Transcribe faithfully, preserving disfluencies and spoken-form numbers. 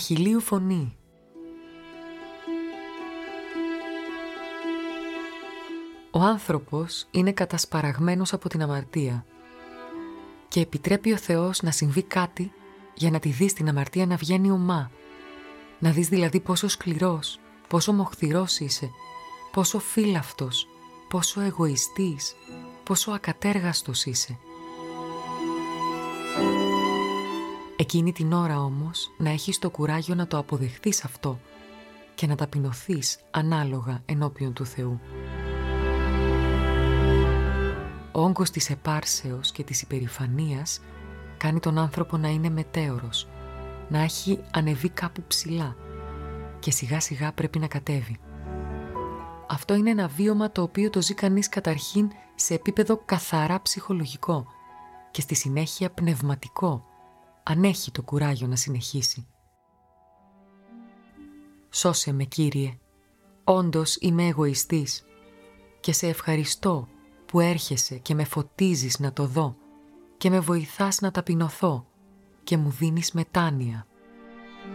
Αχιλλείου φωνή. Ο άνθρωπος είναι κατασπαραγμένος από την αμαρτία και επιτρέπει ο Θεός να συμβεί κάτι για να τη δεις την αμαρτία να βγαίνει ομά. Να δεις δηλαδή πόσο σκληρός, πόσο μοχθηρός είσαι, πόσο φύλαυτος, πόσο εγωιστής, πόσο ακατέργαστος είσαι. Εκείνη την ώρα όμως να έχεις το κουράγιο να το αποδεχθείς αυτό και να ταπεινωθείς ανάλογα ενώπιον του Θεού. Ο όγκος της επάρσεως και της υπερηφανίας κάνει τον άνθρωπο να είναι μετέωρος, να έχει ανεβεί κάπου ψηλά και σιγά σιγά πρέπει να κατέβει. Αυτό είναι ένα βίωμα το οποίο το ζει κανείς καταρχήν σε επίπεδο καθαρά ψυχολογικό και στη συνέχεια πνευματικό, αν έχει το κουράγιο να συνεχίσει. Σώσε με, Κύριε, όντως είμαι εγωιστής και σε ευχαριστώ που έρχεσαι και με φωτίζεις να το δω και με βοηθάς να ταπεινωθώ και μου δίνεις μετάνοια.